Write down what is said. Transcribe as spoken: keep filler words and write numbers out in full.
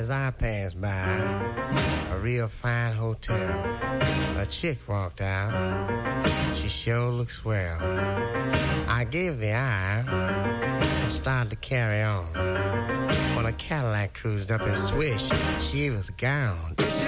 as I passed by a real fine hotel, a chick walked out. She sure looked swell. I gave the eye and started to carry on when a Cadillac cruised up and swish, she was gone.